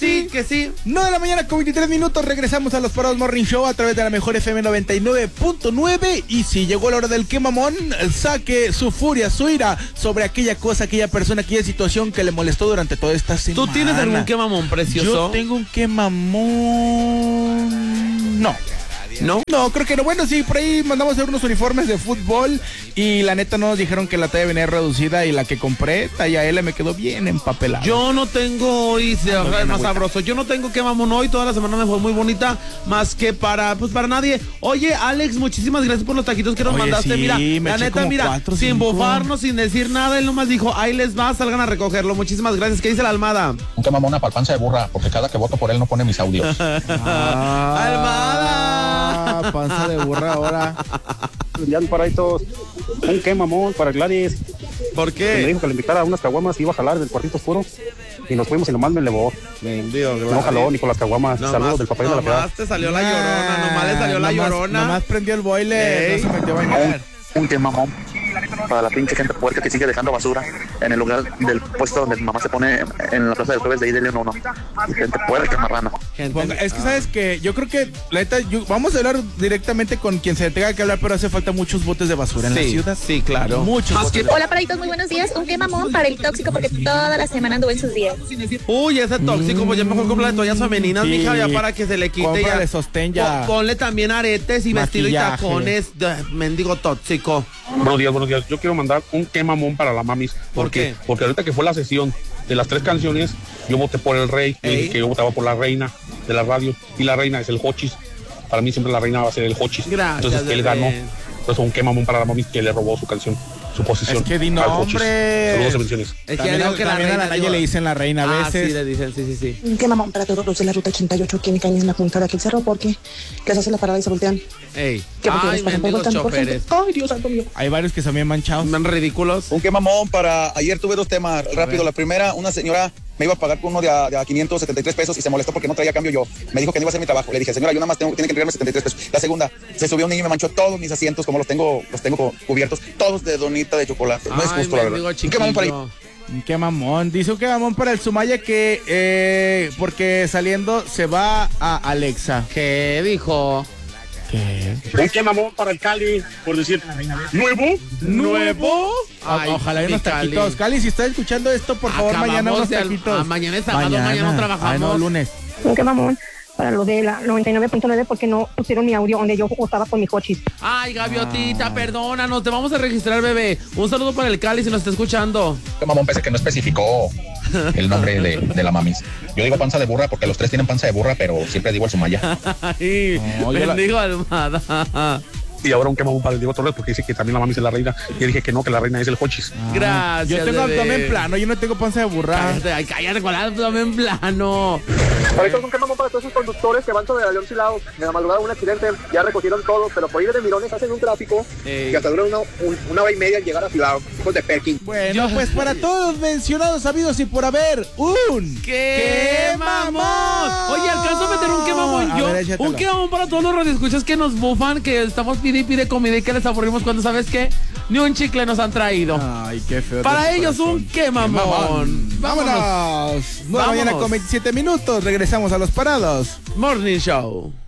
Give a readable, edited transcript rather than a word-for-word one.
sí, que sí. 9 de la mañana con 23 minutos, regresamos a los Parados Morning Show a través de la mejor FM 99.9. Y si llegó la hora del qué mamón, saque su furia, su ira sobre aquella cosa, aquella persona, aquella situación que le molestó durante toda esta semana. ¿Tú tienes algún qué mamón precioso? Yo tengo un qué mamón. No. No, creo que no. Bueno, sí, por ahí mandamos a hacer unos uniformes de fútbol y la neta nos dijeron que la talla venía reducida y la que compré, talla L, me quedó bien empapelada. Yo no tengo hoy, más sabroso, yo no tengo qué mamón hoy, toda la semana me fue muy bonita, más que para nadie. Oye, Alex, muchísimas gracias por los taquitos que nos mandaste, sí, mira, la neta, 4, sin bofarnos, sin decir nada, él nomás dijo, ahí les va, salgan a recogerlo, muchísimas gracias. ¿Qué dice la Almada? Un qué mamona para panza de burra, porque cada que voto por él no pone mis audios. Almada. Panza de burra ahora. Ya para ahí todos. Un qué mamón para Gladys. ¿Por qué? Me dijo que le invitara a unas caguamas y iba a jalar del cuartito oscuro. Y nos fuimos y nomás me elevó. No jaló ni con las caguamas. Saludos del papá de la piedad. Nomás te salió la llorona, nomás le salió la llorona. Nomás prendió el boiler, no se metió a bañar. Un qué mamón para la pinche gente puerca que sigue dejando basura en el lugar del puesto donde mamá se pone en la plaza del jueves de ahí de León 1. Gente puerca, marrana. Es que sabes que yo creo que la neta, vamos a hablar directamente con quien se tenga que hablar, pero hace falta muchos botes de basura en la ciudad. Sí, claro. Muchos botes. Hola, paraditos, muy buenos días. Un qué mamón para el tóxico porque toda la semana anduvo en sus días. Uy, ese tóxico, pues ya mejor compra de toallas femeninas, mija, ya para que se le quite. Cómprale sostén ya. Ponle también aretes y vestido y tacones. Mendigo tóxico. Buenos días. Yo quiero mandar un qué mamón para la mamis. ¿Por qué? Porque ahorita que fue la sesión de las 3 canciones, yo voté por el rey, dije que yo votaba por la reina de la radio, y la reina es el Hochis. Para mí siempre la reina va a ser el Hochis. Gracias. Entonces que él ganó. Pues un qué mamón para la mamis que le robó su canción, su posición. Es que di nombre. Saludos y bendiciones. Es que También, digo que también a la Naya le dicen la reina a veces. Sí, le dicen, sí. Un qué mamón para todos los de la ruta 88 que me caen en la punta de aquel cerro porque les hace la parada y se voltean. Ey. ¿Qué Ay, mendigos choferes. Ay, Dios santo mío. Hay varios que son bien manchados. Son ridículos. Un qué mamón para... Ayer tuve 2 temas rápido. La primera, una señora me iba a pagar por uno de a 573 pesos y se molestó porque no traía cambio yo. Me dijo que no iba a hacer mi trabajo. Le dije, señora, yo nada más tiene que entregarme 73 pesos. La segunda, se subió un niño y me manchó todos mis asientos, como los tengo cubiertos, todos de donita de chocolate. No es justo, la verdad. Un qué mamón para ahí. Qué mamón, dice un qué mamón para el Sumaya que porque saliendo se va a Alexa. ¿Qué dijo? ¿Qué? Un qué mamón para el Cali por decir ¿nuevo? Ay, ojalá y unos taquitos. Cali, si estás escuchando esto, por favor, mañana unos taquitos. Mañana es sábado, mañana no trabajamos. Ay, no, lunes. Un qué mamón para lo de la 99.9 porque no pusieron mi audio donde yo votaba por mi Hochis. Ay, Gaviotita, perdónanos, te vamos a registrar, bebé. Un saludo para el Cali si nos está escuchando. Qué mamón, pese que no especificó el nombre de la mamis. Yo digo panza de burra porque los 3 tienen panza de burra, pero siempre digo el Sumaya. Ay, bendigo Almada. Y ahora un qué mamón para el Diego Torres porque dice que también la mamis es la reina. Y dije que no, que la reina es el Hochis. Gracias. Yo tengo bebé. abdomen plano, yo no tengo panza de burra. Cállate con el abdomen plano. Ahorita es un qué mamón para todos esos conductores que van sobre el avión Silao. En la madrugada un accidente, ya recogieron todo, pero por ir de mirones hacen un tráfico que hasta dura una hora y media en llegar a Silao. Hijos de Perkin. Bueno, pues para todos los mencionados habidos y por haber, un ¡qué mamón! Oye, alcanzo a meter un qué mamón yo. Un qué mamón para todos los radioescuchas que nos bufan, que estamos pide comida y que les aburrimos cuando, ¿sabes qué? Ni un chicle nos han traído. Ay, qué feo. Para ellos un qué mamón. Vámonos. 9 de la mañana con 27 minutos. Regresamos a los Parados Morning Show.